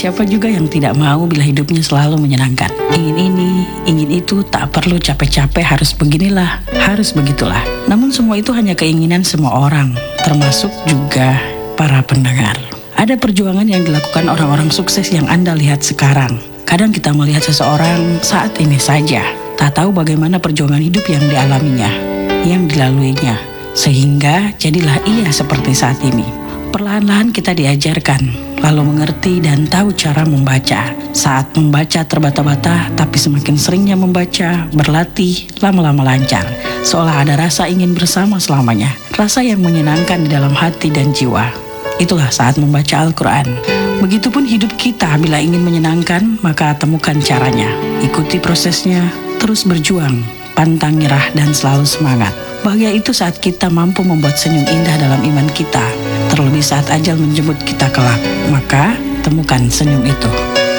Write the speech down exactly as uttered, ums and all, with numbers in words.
Siapa juga yang tidak mau bila hidupnya selalu menyenangkan? Ingin ini, ingin itu, tak perlu capek-capek harus beginilah, harus begitulah. Namun semua itu hanya keinginan semua orang, termasuk juga para pendengar. Ada perjuangan yang dilakukan orang-orang sukses yang Anda lihat sekarang. Kadang kita melihat seseorang saat ini saja, tak tahu bagaimana perjuangan hidup yang dialaminya, yang dilaluinya, sehingga jadilah ia seperti saat ini. Perlahan-lahan kita diajarkan, lalu mengerti dan tahu cara membaca. Saat membaca terbata-bata, tapi semakin seringnya membaca, berlatih, lama-lama lancar. Seolah ada rasa ingin bersama selamanya, rasa yang menyenangkan di dalam hati dan jiwa. Itulah saat membaca Al-Quran. Begitupun hidup kita, bila ingin menyenangkan, maka temukan caranya. Ikuti prosesnya, terus berjuang, pantang nyerah dan selalu semangat. Bahagia itu saat kita mampu membuat senyum indah dalam iman kita. Terlebih saat ajal menjemput kita kelak, maka temukan senyum itu.